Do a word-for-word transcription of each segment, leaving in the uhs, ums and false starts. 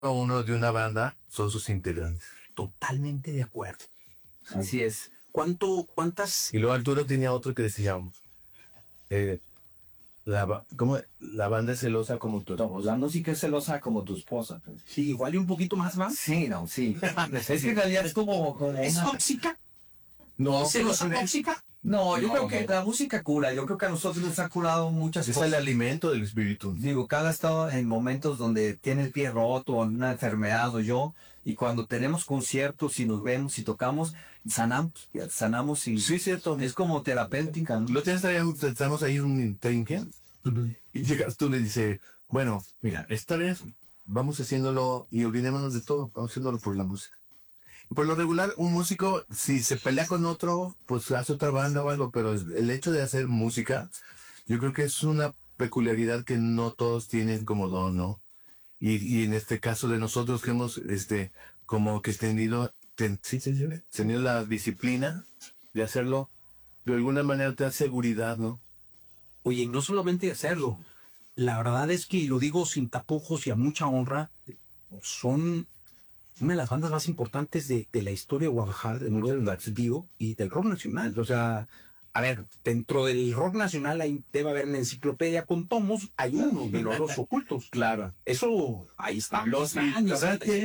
uno de una banda son sus integrantes. Totalmente de acuerdo. Así es. ¿Cuánto, cuántas? Y luego Arturo tenía otro que decía, eh, la, ba- ¿cómo? La banda es celosa como tú. No, la música es celosa como tu esposa. Sí, igual y un poquito más más. Sí, no, sí. Es que en realidad es como... como ¿Es una- tóxica? No, ¿Celosa tóxica? No, yo No, creo que no. la música cura. Yo creo que a nosotros nos ha curado muchas es cosas. el alimento del espíritu. Digo, cada estado en momentos donde tiene el pie roto o una enfermedad o yo, y cuando tenemos conciertos y nos vemos y tocamos, sanamos, sanamos y Sí, cierto. es como terapéutica, ¿no? Lo tienes ahí, estamos ahí en un trinque y llegas tú y le dices, bueno, mira, esta vez vamos haciéndolo y olvidémonos de todo, vamos haciéndolo por la música. Por lo regular, un músico, si se pelea con otro, pues hace otra banda o algo, pero es- el hecho de hacer música, yo creo que es una peculiaridad que no todos tienen como don, ¿no? Y, y en este caso de nosotros que hemos, este, como que tenido, ten- sí, sí, sí, tenido la disciplina de hacerlo, de alguna manera te da seguridad, ¿no? Oye, y no solamente hacerlo. La verdad es que, lo digo sin tapujos y a mucha honra, son una de las bandas más importantes de, de la historia de Guadalajara, del mundo del vivo y del rock nacional. O sea, a ver, dentro del rock nacional hay, debe haber una enciclopedia con tomos, hay uno de los dos ocultos. Claro. Eso, ahí está. Los años,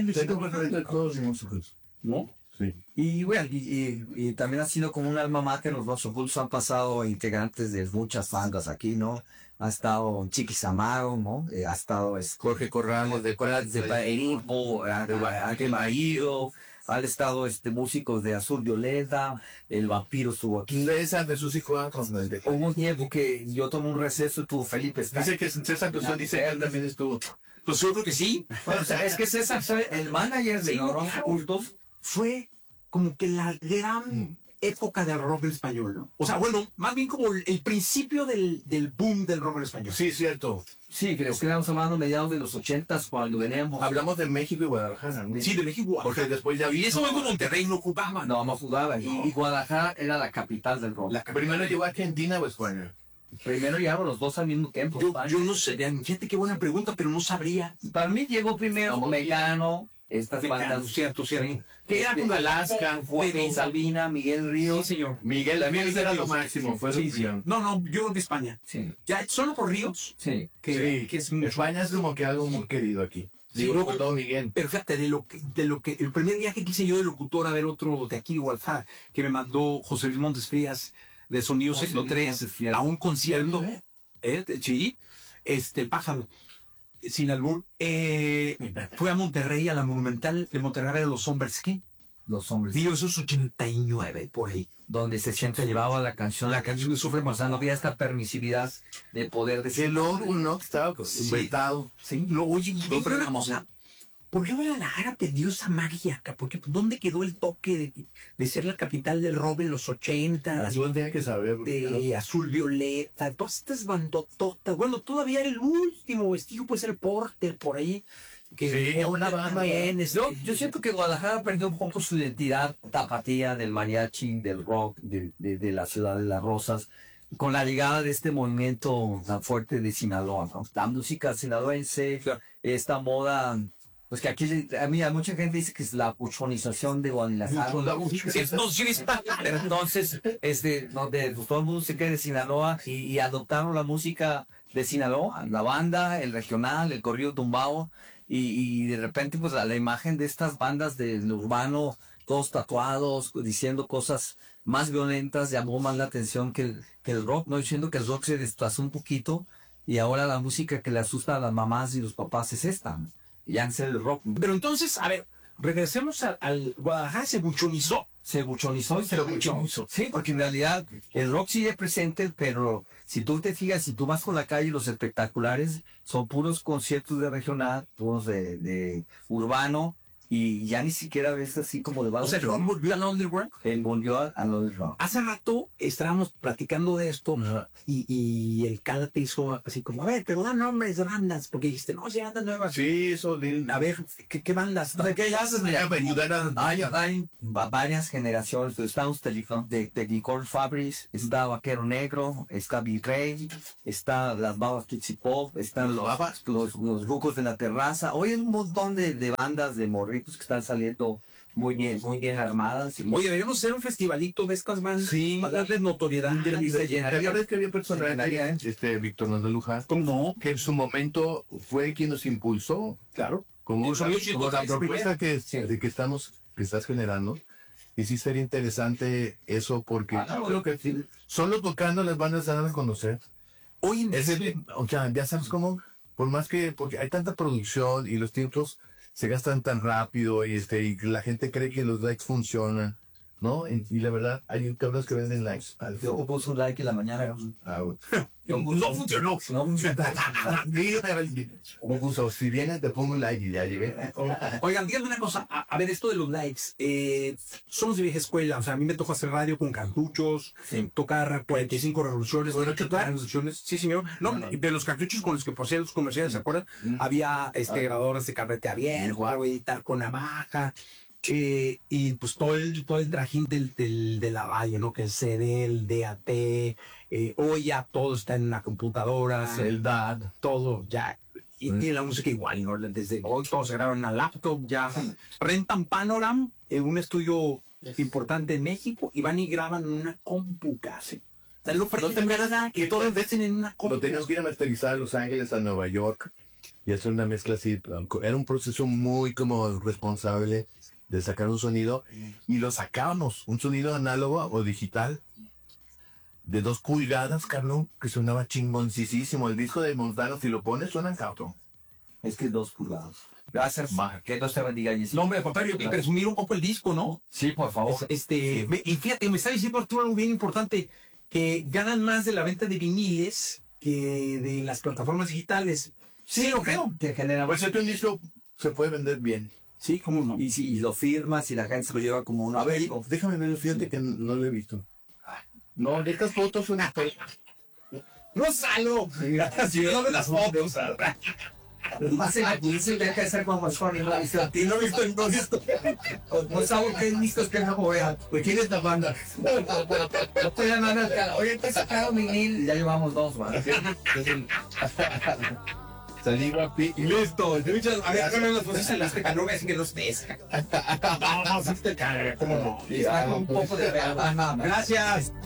todos los músicos. ¿no? Sí. Y bueno, y, y- y también ha sido como un alma mater. Los Los Ocultos han pasado integrantes de muchas bandas aquí, ¿no? Ha estado Chiquis Amaro, ¿no? Eh, ha estado es, Jorge Corrales de Corrales de Paeripo, Ángel Maído, han estado este, músicos de Azul Violeta, El Vampiro estuvo aquí. César de sus hijos. Hubo un tiempo que yo tomé un receso, estuvo Felipe Está. Dice que César Cruzón dice que él también estuvo. Pues yo creo que sí. Bueno, o sea, es que César, ¿sabe? El manager de Sí, Los Los claro. Ocultos, Fue como que la gran época del rock en español, ¿no? O sea, bueno, más bien como el, el principio del, del boom del rock en español. Sí, cierto. sí, creo que estábamos hablando mediados de los ochentas cuando veníamos. Hablamos de México y Guadalajara, ¿no? Sí, de México. Porque después ya Y eso fue con Monterrey, no ocupaba. No, no jugaba. Y, y Guadalajara era la capital del rock. La primero llegó a Argentina o España. Primero llegaron los dos al mismo tiempo. Yo, yo no sé, fíjate qué buena pregunta, pero no sabría. Para mí llegó primero Mecano, estas Mecano, bandas. cierto, cierto. Que era con Alaska, Fuego, Sabina, Miguel Ríos. Sí, señor. Miguel también era lo máximo, fue su Sí, sí. opción. No, no, yo creo que España. Sí, Ya, solo por Ríos, sí. que, Sí, que es España es como que algo muy querido aquí. Sí, Digo, luego- por todo Miguel. Pero fíjate, de lo que, de lo que, el primer viaje que hice yo de locutor a ver otro de aquí de Guadalajara, que me mandó José Luis Montes Frías de Sonido José ciento tres Luis Montes Frías. a un concierto, eh, de- sí, este, pájaro, sin albur, eh, fue a Monterrey, a la Monumental de Monterrey de los Hombres, ¿qué? Los hombres. Digo, eso es ochenta y nueve, por ahí. Donde se siempre llevaba la canción, la canción de Sufre Más, no había esta permisividad de poder Sí, decir. luego uno que estaba Sí. inventado. Sí, lo oye, y No, pero vamos, o ¿por qué Guadalajara perdió esa magia acá? Porque pues, ¿dónde quedó el toque de, de ser la capital del rock en los ochenta? Yo tenía que saber. De Azul Violeta, todas estas bandototas. Bueno, todavía el último vestigio puede ser Porter por ahí. Que Sí, una banda. bien, este, Yo, yo siento que Guadalajara perdió un poco su identidad tapatía del mariachi, del rock, de, de, de la ciudad de las rosas, con la llegada de este movimiento tan fuerte de Sinaloa, ¿no? La música sinaloense, esta moda, pues que aquí, a mí, a mucha gente dice que es la puchonización de Guadalajara. Sí, no, sí, está. Pero entonces, este, donde pues, todo el mundo se queda de Sinaloa y, y adoptaron la música de Sinaloa, la banda, el regional, el corrido tumbado, y, y de repente pues la, la imagen de estas bandas del urbano, todos tatuados, diciendo cosas más violentas, llamó más la atención que el, que el rock, no diciendo que el rock se desplazó un poquito, y ahora la música que le asusta a las mamás y los papás es esta, ¿no? Ya en el rock. Pero entonces, a ver, regresemos al, al Guadalajara, se buchonizó. Se buchonizó y se buchonizó. Sí, porque en realidad el rock sigue presente, pero si tú te fijas, si tú vas por la calle, los espectaculares son puros conciertos de regional, puros de, de urbano, y ya ni siquiera ves así como de O sea, rock. ¿no volvió al underground? Él volvió a, a lo de rock. Hace rato estábamos platicando de esto y, y el Cala te hizo así como, a ver, pero da nombres de bandas, porque dijiste, no, si bandas nuevas. Sí, eso de... A ver, ¿qué, qué bandas? ¿De qué haces? Ya me ayudar a... Hay, hay va- varias generaciones. Está usted de, de Nicole Fabris, está Vaquero Negro, está Virrey, está las Babas Kitsi Pop, están los, los, los Rucos de la Terraza. Hoy hay un montón de, de bandas de morritos que están saliendo muy bien, muy bien armadas. Y muy- Oye, deberíamos hacer un festivalito de estas bandas Sí. para darles notoriedad. Y se llenaría. ¿Te acuerdas que había Se personajes, llenaría, ¿eh? este, Víctor Luján, ¿Cómo no? que en su momento fue quien nos impulsó? Claro. Como, Eso la, yo siento como la que es propuesta que, Sí. de que estamos, que estás generando. Y sí sería interesante eso porque Ah, creo que sí, solo tocando las bandas se dan a conocer. Hoy en Es el- o sea, ya sabes cómo, por más que, porque hay tanta producción y los tiempos se gastan tan rápido y este y la gente cree que los likes funcionan, ¿no? Y, y la verdad, hay cabros que venden likes. Al- Yo puse un like en la mañana. Ah, bueno. no funcionó. No, Me puso, si vienes te pongo un like y ya llegué. Oigan, díganme una cosa, a, a ver, esto de los likes, eh, somos de vieja escuela, o sea, a mí me tocó hacer radio con cartuchos, Sí. tocar cuarenta y cinco revoluciones, ochenta revoluciones, sí señor, no, de los cartuchos con los que por los comerciales, ¿se acuerdan? Había este grabadoras de carrete abierto, algo editar con navaja, eh, y pues todo el, todo el trajín del, del, de la radio, ¿no? Que el C D, el D A T, eh, hoy ya todo está en una computadora, El dad. todo ya. Y tiene la música igual, ¿no? Desde hoy todo se graba en una laptop, ya rentan Panoram en un estudio importante en México y van y graban en una compu casi. O sea, lo No te verdad que todo inventen en una compu. Lo teníamos que ir a masterizar a Los Ángeles, a Nueva York y hacer una mezcla así. Era un proceso muy como responsable de sacar un sonido y lo sacábamos, un sonido análogo o digital de dos pulgadas, Carlos, que sonaba chingoncísimo. El disco de Montano, si lo pones, suena en cauto. Es que dos pulgadas. Gracias. Que Dios te bendiga. Y No, hombre, contrario, que presumir un poco el disco, ¿no? Sí, por favor. Este, me- y fíjate, me está diciendo Arturo algo bien importante, que ganan más de la venta de viniles que de las plataformas digitales. Sí, lo creo. Te genera. Pues este un disco se puede vender bien. Sí, cómo no. Y si y lo firmas y la gente se lo lleva como un A ver, amigo. déjame ver, fíjate que no lo he visto. No, de estas fotos son No salgo. No ve las fotos. Hace la policía deja de ser como Sony, ¿no? Y se- Y no he visto el no he visto. No saben qué discos que no vean. Pues ¿quién es la banda? No te llaman al cara. Oye, te sacaron vinil. Ya llevamos dos, man. Salí guapi. Listo. Muchas a ver, con las fotos en las que no veas que los ves. No, no, sí te cae, cómo no. Y saca un poco de verdad. Gracias.